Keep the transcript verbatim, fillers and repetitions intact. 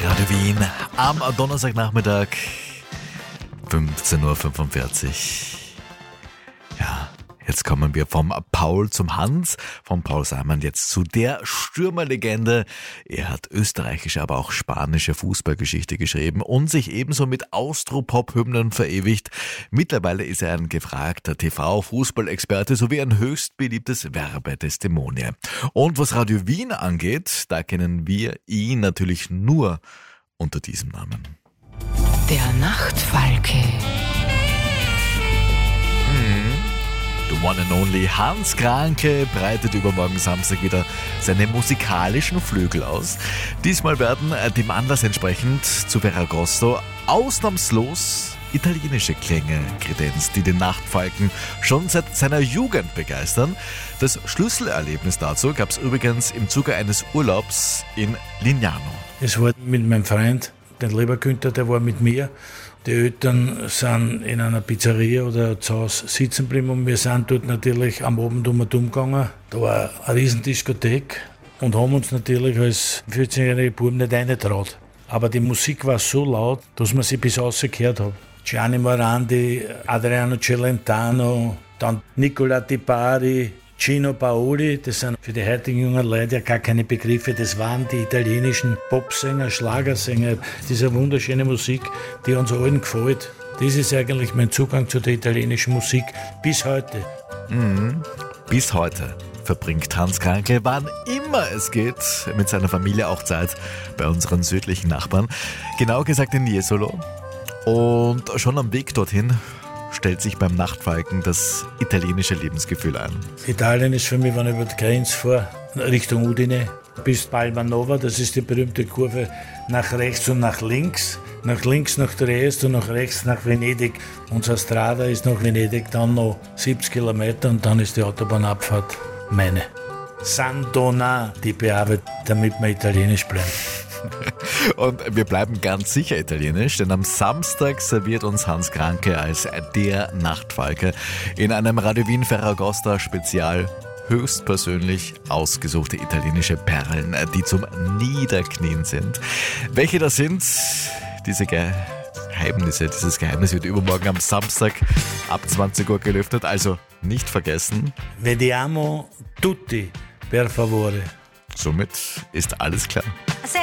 Radio Wien am Donnerstagnachmittag, fünfzehn Uhr fünfundvierzig. Ja, jetzt kommen wir vom Paul zum Hans, vom Paul Seimann jetzt zu der Stürmerlegende. Er hat österreichische, aber auch spanische Fußballgeschichte geschrieben und sich ebenso mit Austropop-Hymnen verewigt. Mittlerweile ist er ein gefragter T V-Fußballexperte sowie ein höchst beliebtes Werbetestimonial. Und was Radio Wien angeht, da kennen wir ihn natürlich nur unter diesem Namen. Der Nachtfalke. The one and only Hans Krahnke breitet übermorgen Samstag wieder seine musikalischen Flügel aus. Diesmal werden dem Anlass entsprechend zu Ferragosto ausnahmslos italienische Klänge kredenzt, die den Nachtfalken schon seit seiner Jugend begeistern. Das Schlüsselerlebnis dazu gab es übrigens im Zuge eines Urlaubs in Lignano. Es war mit meinem Freund, den Leberkünter, der war mit mir. Die Eltern sind in einer Pizzeria oder zu Hause sitzen geblieben und wir sind dort natürlich am Abend um und um gegangen. Da war eine riesen Diskothek und haben uns natürlich als vierzehnjährige Buben nicht reingetraut. Aber die Musik war so laut, dass man sie bis außen gehört hat. Gianni Morandi, Adriano Celentano, dann Nicola Di Bari, Gino Paoli, das sind für die heutigen jungen Leute ja gar keine Begriffe, das waren die italienischen Popsänger, Schlagersänger, diese wunderschöne Musik, die uns allen gefällt. Das ist eigentlich mein Zugang zu der italienischen Musik bis heute. Mhm. Bis heute verbringt Hans Krahnke, wann immer es geht, mit seiner Familie auch Zeit bei unseren südlichen Nachbarn, genau gesagt in Jesolo. Und schon am Weg dorthin stellt sich beim Nachtfalken das italienische Lebensgefühl ein. Italien ist für mich, wenn ich über die Grenze fahre, Richtung Udine, bis Palma Nova, das ist die berühmte Kurve nach rechts und nach links. Nach links nach Trieste und nach rechts nach Venedig. Unsere Strada ist nach Venedig, dann noch siebzig Kilometer und dann ist die Autobahnabfahrt meine. San Donà, die bearbeitet, damit wir italienisch bleiben. Und wir bleiben ganz sicher italienisch, denn am Samstag serviert uns Hans Krahnke als der Nachtfalke in einem Radio Wien Ferragosto Spezial höchstpersönlich ausgesuchte italienische Perlen, die zum Niederknien sind. Welche das sind, diese Geheimnisse, dieses Geheimnis wird übermorgen am Samstag ab zwanzig Uhr gelüftet, also nicht vergessen. Vediamo tutti, per favore. Somit ist alles klar.